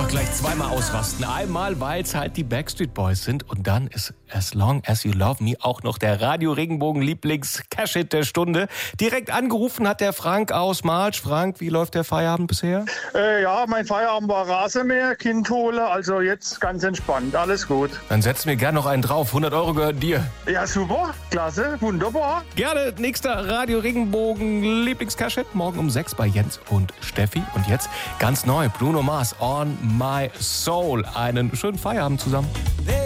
einfach gleich zweimal ausrasten. Einmal, weil es halt die Backstreet Boys sind und dann ist As Long As You Love Me auch noch der Radio Regenbogen Lieblings-Cash-Hit der Stunde. Direkt angerufen hat der Frank aus March. Frank, wie läuft der Feierabend bisher? Ja, mein Feierabend war Rasenmäher, Kind hole, also jetzt ganz entspannt, alles gut. Dann setzen wir gern noch einen drauf. 100 Euro gehören dir. Ja, super, klasse, wunderbar. Gerne, nächster Radio Regenbogen Lieblings-Cash-Hit. Morgen um 6 bei Jens und Steffi. Und jetzt ganz neu, Bruno Mars, On My Soul. Einen schönen Feierabend zusammen.